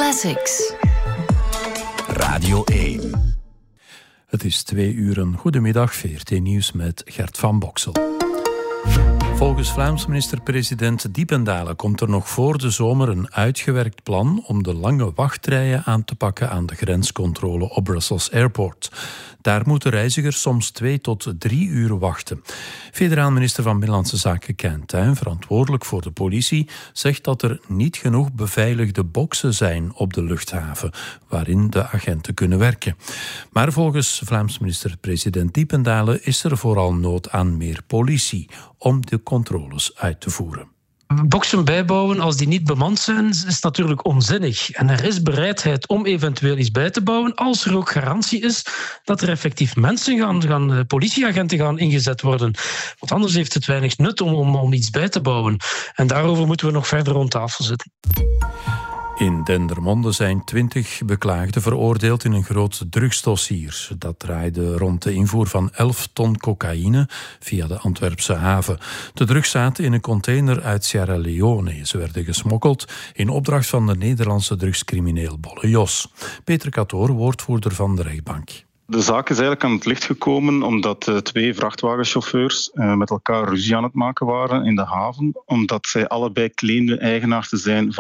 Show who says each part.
Speaker 1: Classics.
Speaker 2: Radio 1.
Speaker 3: Het is 2:00. Goedemiddag, VRT Nieuws met Gert van Boksel. Volgens Vlaams minister-president Diependalen komt er nog voor de zomer een uitgewerkt plan om de lange wachtrijen aan te pakken aan de grenscontrole op Brussels Airport. Daar moeten reizigers soms 2 tot 3 uur wachten. Federaal minister van Binnenlandse Zaken Quintin, verantwoordelijk voor de politie, zegt dat er niet genoeg beveiligde boksen zijn op de luchthaven, waarin de agenten kunnen werken. Maar volgens Vlaams minister-president Diependalen is er vooral nood aan meer politie om de controles uit te voeren.
Speaker 4: Boksen bijbouwen als die niet bemand zijn, is natuurlijk onzinnig. En er is bereidheid om eventueel iets bij te bouwen als er ook garantie is dat er effectief mensen politieagenten gaan ingezet worden. Want anders heeft het weinig nut om iets bij te bouwen. En daarover moeten we nog verder rond tafel zitten.
Speaker 3: In Dendermonde zijn 20 beklaagden veroordeeld in een groot drugsdossier. Dat draaide rond de invoer van 11 ton cocaïne via de Antwerpse haven. De drugs zaten in een container uit Sierra Leone. Ze werden gesmokkeld in opdracht van de Nederlandse drugscrimineel Bolle Jos. Peter Catoor, woordvoerder van de rechtbank.
Speaker 5: De zaak is eigenlijk aan het licht gekomen omdat 2 vrachtwagenchauffeurs met elkaar ruzie aan het maken waren in de haven, omdat zij allebei claimden eigenaar te zijn van